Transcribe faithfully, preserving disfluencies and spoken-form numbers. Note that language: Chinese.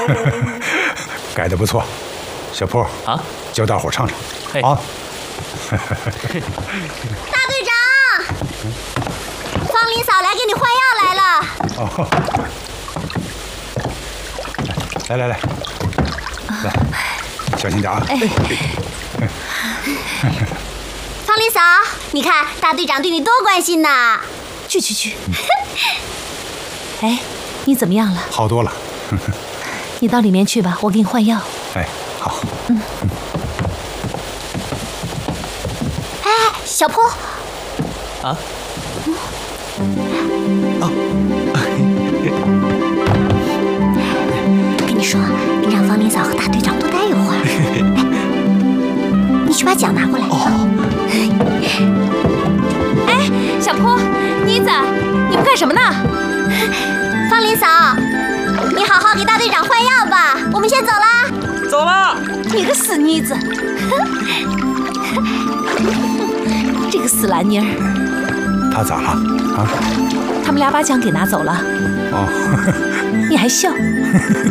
改的不错，小坡啊， 教大伙唱唱啊！ 大队长，方林嫂来给你换药来了。 哦，来来来，来，小心点啊！哎， 方林嫂，你看大队长对你多关心呐！ 去去去。哎，你怎么样了？ 好多了。 你到里面去吧，我给你换药。 哎，好。 嗯。 哎，小坡。 啊？ 哦。跟你说，你让方林嫂和大队长多待一会儿。哎，你去把奖拿过来。 哦。 哎，小坡，妮子，你们干什么呢？ 方林嫂，你好好给大队长换药吧，我们先走啦。 走了。 你个死妮子！这个死蓝妮儿。 他咋了啊？ 他们俩把奖给拿走了。 哦。 你还笑？